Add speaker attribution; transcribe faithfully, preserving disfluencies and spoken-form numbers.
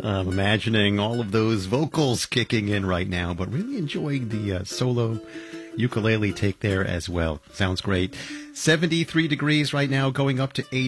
Speaker 1: I'm imagining all of those vocals kicking in right now, but really enjoying the uh, solo ukulele take there as well. Sounds great. seventy-three degrees right now, going up to eighty.